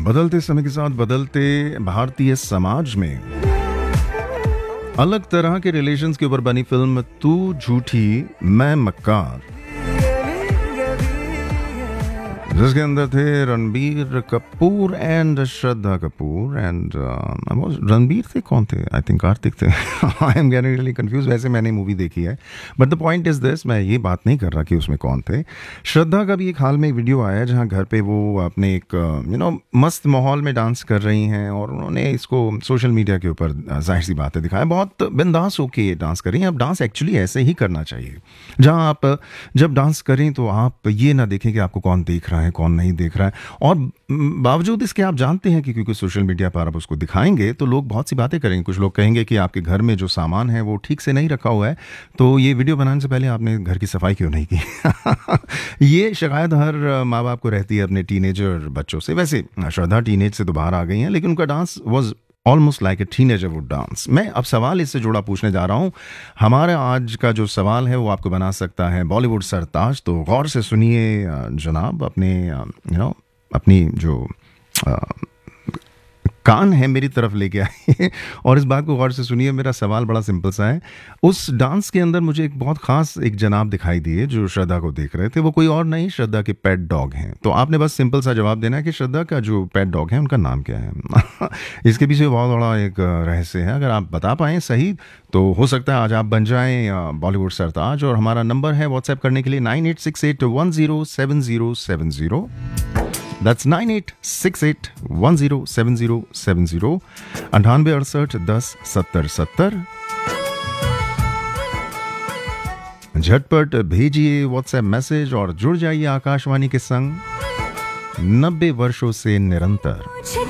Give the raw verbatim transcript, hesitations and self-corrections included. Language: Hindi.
बदलते समय के साथ बदलते भारतीय समाज में अलग तरह के रिलेशंस के ऊपर बनी फिल्म तू झूठी मैं मक्कार, जिसके अंदर थे रणबीर कपूर एंड श्रद्धा कपूर एंड रणबीर थे कौन थे, आई थिंक कार्तिक थे। I am getting really confuse. वैसे मैंने मूवी देखी है, but the point is this, मैं ये बात नहीं कर रहा कि उसमें कौन थे। श्रद्धा का भी एक हाल में एक वीडियो आया जहाँ घर पे वो अपने एक यू नो मस्त माहौल में डांस कर रही हैं और उन्होंने इसको सोशल मीडिया के ऊपर जाहिर सी बातें दिखाया, बहुत बिंदास होके डांस कर रही हैं। अब डांस एक्चुअली ऐसे ही करना चाहिए, जहाँ आप जब डांस करें तो आप ये ना देखें कि आपको कौन देख रहा है कौन नहीं देख रहा है, और बावजूद इसके आप जानते हैं कि क्योंकि सोशल मीडिया पर आप उसको दिखाएंगे तो लोग बहुत सी बातें करेंगे। कुछ लोग कहेंगे कि आपके घर में जो सामान है वो ठीक से नहीं रखा हुआ है, तो ये वीडियो बनाने से पहले आपने घर की सफाई क्यों नहीं की। ये शिकायत हर माँ बाप को रहती है अपने टीनेजर बच्चों से। वैसे श्रद्धा टीनेज से तो बाहर आ गई हैं, लेकिन उनका dance was almost like a teenager would dance. मैं अब सवाल इससे जुड़ा पूछने जा रहा हूँ। हमारा आज का जो सवाल है वो आपको बना सकता है बॉलीवुड सरताज, तो गौर से सुनिए जनाब। अपने यू नो अपनी जो आ, कान है मेरी तरफ लेके आइए और इस बात को गौर से सुनिए। मेरा सवाल बड़ा सिंपल सा है। उस डांस के अंदर मुझे एक बहुत खास एक जनाब दिखाई दिए जो श्रद्धा को देख रहे थे। वो कोई और नहीं, श्रद्धा के पेट डॉग हैं। तो आपने बस सिंपल सा जवाब देना है कि श्रद्धा का जो पेट डॉग है उनका नाम क्या है। इसके पीछे बहुत बड़ा एक रहस्य है। अगर आप बता पाएँ सही तो हो सकता है आज आप बन जाएं बॉलीवुड सरताज। और हमारा नंबर है व्हाट्सएप करने के लिए nine eight six eight one zero seven zero seven zero. That's nine eight six eight one zero seven zero seven zero, अंठानवे अड़सठ दस सत्तर सत्तर। झटपट भेजिए व्हाट्सएप मैसेज और जुड़ जाइए आकाशवाणी के संग नब्बे वर्षों से निरंतर।